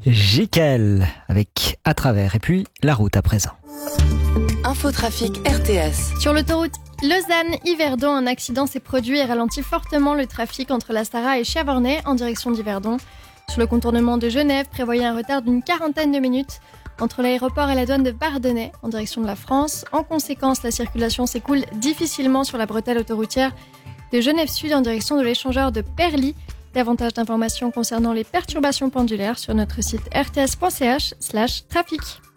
Jiquel avec À travers. Et puis la route à présent. Infotrafic RTS. Sur l'autoroute Lausanne-Yverdon, un accident s'est produit et ralentit fortement le trafic entre la Stara et Chavornay en direction d'Yverdon. Sur le contournement de Genève, prévoyez un retard d'une 40aine de minutes entre l'aéroport et la douane de Bardonnay en direction de la France. En conséquence, la circulation s'écoule difficilement sur la bretelle autoroutière de Genève Sud en direction de l'échangeur de Perly. Davantage d'informations concernant les perturbations pendulaires sur notre site rts.ch/trafic.